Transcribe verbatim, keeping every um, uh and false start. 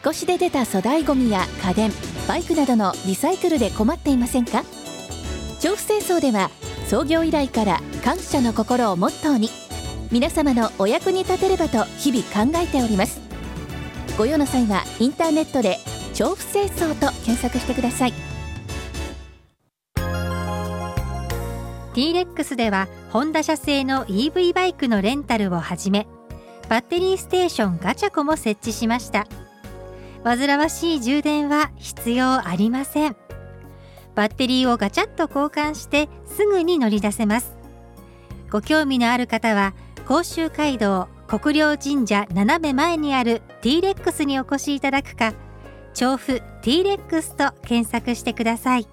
越しで出た粗大ごみや家電、バイクなどのリサイクルで困っていませんか？調布清掃では創業以来から感謝の心をモットーに、皆様のお役に立てればと日々考えております。ご用の際はインターネットで調布清掃と検索してください。 ティーレックス ではホンダ社製の イーブイ バイクのレンタルをはじめ、バッテリーステーションガチャコも設置しました。煩わしい充電は必要ありません。バッテリーをガチャッと交換してすぐに乗り出せます。ご興味のある方は甲州街道国領神社斜め前にある ティーレックス にお越しいただくか、調布 ティーレックス と検索してください。